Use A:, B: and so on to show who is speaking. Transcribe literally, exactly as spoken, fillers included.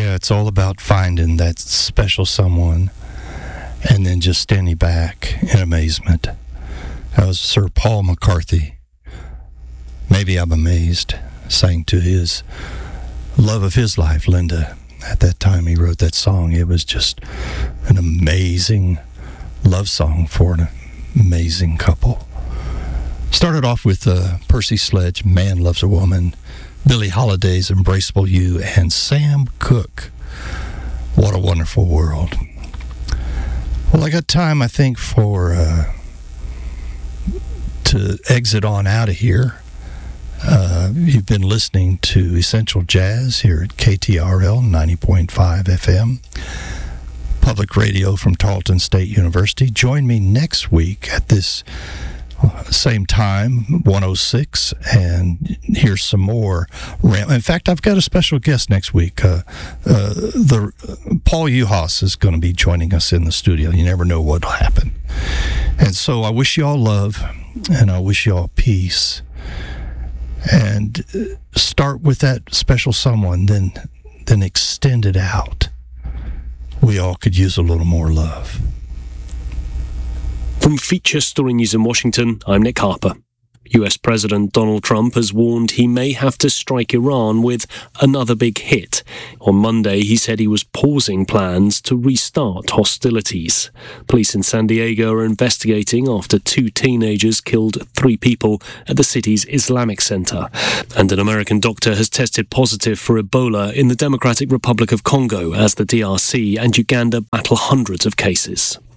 A: Yeah, it's all about finding that special someone and then just standing back in amazement. That was Sir Paul McCarthy. Maybe I'm Amazed, sang to his love of his life, Linda. At that time he wrote that song. It was just an amazing love song for an amazing couple. Started off with uh, Percy Sledge, Man Loves a Woman, Billie Holiday's Embraceable You, and Sam Cooke, What a Wonderful World. Well, I got time, I think, for uh, to exit on out of here. Uh, you've been listening to Essential Jazz here at K T R L ninety point five F M, public radio from Tarleton State University. Join me next week at this uh, same time, one oh six, and here's some more. Ram- In fact, I've got a special guest next week. Uh, uh, the uh, Paul Uhas is going to be joining us in the studio. You never know what'll happen. And so I wish you all love, and I wish you all peace. And start with that special someone, then then extend it out. We all could use a little more love.
B: From Feature Story News in Washington, I'm Nick Harper. U S President Donald Trump has warned he may have to strike Iran with another big hit. On Monday, he said he was pausing plans to restart hostilities. Police in San Diego are investigating after two teenagers killed three people at the city's Islamic Center. And an American doctor has tested positive for Ebola in the Democratic Republic of Congo as the D R C and Uganda battle hundreds of cases.